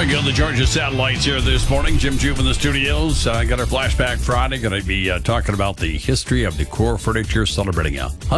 I got the Georgia Satellites here this morning. Jim Juve in the studios. I got our Flashback Friday. Going to be talking about the history of Decor Furniture, celebrating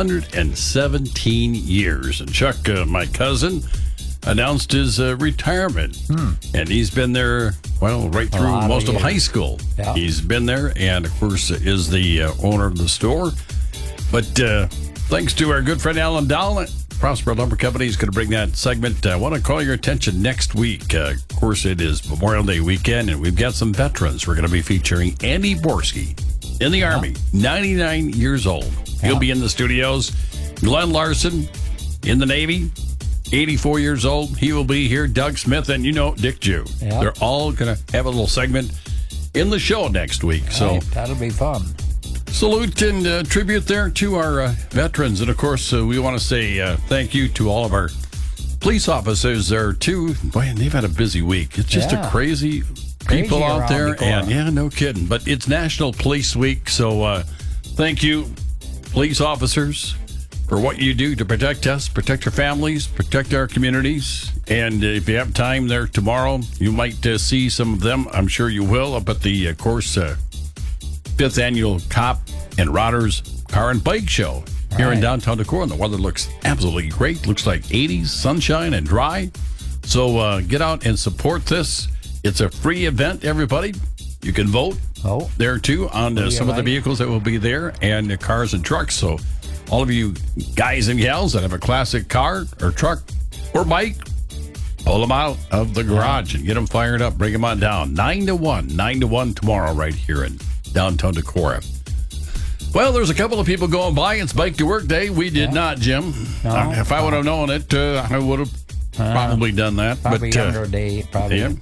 117 years. And Chuck, my cousin, announced his retirement. And he's been there, well, right through most of high school. Yep. He's been there and, of course, is the owner of the store. But thanks to our good friend Alan Dowell, Prosper Lumber Company is going to bring that segment. I want to call your attention next week. Of course, it is Memorial Day weekend, and we've got some veterans. We're going to be featuring Andy Borski in the Army, 99 years old. He'll be in the studios. Glenn Larson in the Navy, 84 years old. He will be here. Doug Smith and, Dick Jew. They're all going to have a little segment in the show next week. So that'll be fun. Salute and tribute there to our veterans. And, of course, we want to say thank you to all of our police officers there, too. Boy, they've had a busy week. It's just a crazy people out there. And, no kidding. But it's National Police Week. So thank you, police officers, for what you do to protect us, protect our families, protect our communities. And if you have time there tomorrow, you might see some of them. I'm sure you will up at the, of course, 5th Annual Cop and Rodders Car and Bike Show here in downtown Decorah. And the weather looks absolutely great. Looks like 80s, sunshine, and dry. So get out and support this. It's a free event, everybody. You can vote there, too, on some of the vehicles that will be there and the cars and trucks. So all of you guys and gals that have a classic car or truck or bike, pull them out of the garage and get them fired up. Bring them on down. 9 to 1 tomorrow right here in downtown Decorah. Well, there's a couple of people going by. It's Bike to Work Day. We did not, Jim. No, if I would have known it, I would have probably done that. Probably under day, probably. Yeah.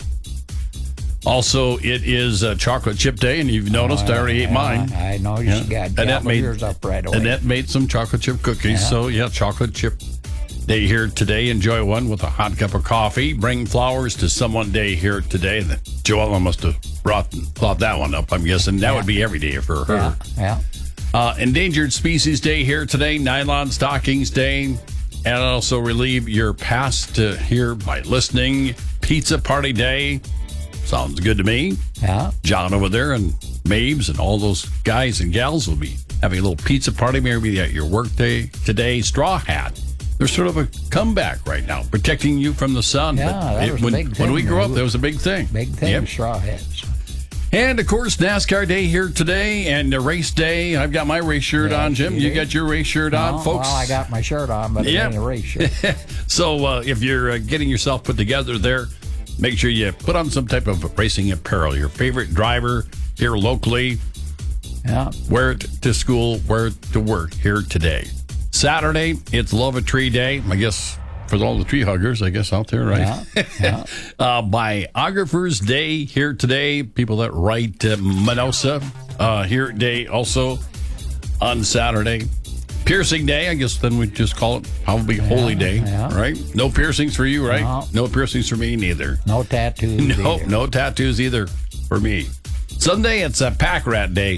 Also, it is Chocolate Chip Day, and you've noticed I already ate mine. I know you got yours up right away. Annette made some chocolate chip cookies. So, Chocolate Chip Day here today. Enjoy one with a hot cup of coffee. Bring flowers to someone day here today. Joella must have thought that one up, I'm guessing. That would be every day for her. Endangered Species Day here today. Nylon Stockings Day. And also relieve your past here by listening. Pizza Party Day. Sounds good to me. Yeah. John over there and Mabes and all those guys and gals will be having a little pizza party maybe at your work day today. Straw Hat. There's sort of a comeback right now, protecting you from the sun. Yeah, that was a big thing. When we grew up, that was a big thing. Big thing, straw hats. And, of course, NASCAR Day here today and the race day. I've got my race shirt on, Jim. You got your race shirt on, folks? Well, I got my shirt on, but it ain't a race shirt. So if you're getting yourself put together there, make sure you put on some type of racing apparel. Your favorite driver here locally. Yeah. Wear it to school, wear it to work here today. Saturday, it's Love a Tree Day. I guess for all the tree huggers, out there, right? Yeah. Biographers Day here today. People that write Minosa here today also on Saturday. Piercing Day, I guess then we just call it probably Holy Day, right? No piercings for you, right? No piercings for me neither. No tattoos No tattoos either for me. Sunday, it's a Pack Rat Day.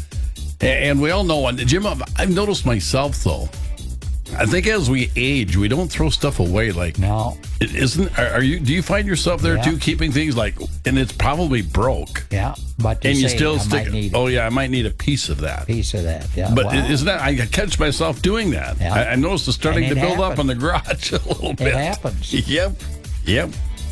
And we all know, and Jim, I've noticed myself, though, I think as we age, we don't throw stuff away like. No. It isn't. Do you find yourself there too, keeping things like, and it's probably broke. Yeah, but you still stick. I might need a piece of that. Yeah. But isn't that? I catch myself doing that. Yeah. I noticed it's starting to build up in the garage a little bit. It happens. Yep.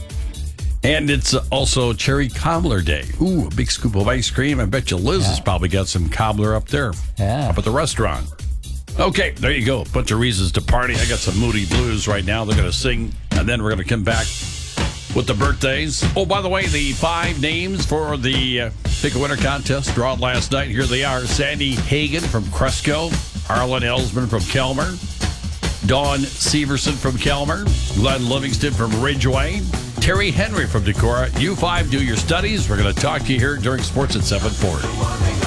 And it's also Cherry Cobbler Day. Ooh, a big scoop of ice cream. I bet you Liz has probably got some cobbler up there. Yeah. Up at the restaurant. Okay, there you go. A bunch of reasons to party. I got some Moody Blues right now. They're going to sing, and then we're going to come back with the birthdays. Oh, by the way, the 5 names for the Pick a Winner contest drawn last night. Here they are. Sandy Hagen from Cresco. Arlen Ellsman from Kelmer. Dawn Severson from Kelmer. Glenn Livingston from Ridgeway. Terry Henry from Decorah. You 5 do your studies. We're going to talk to you here during Sports at 740.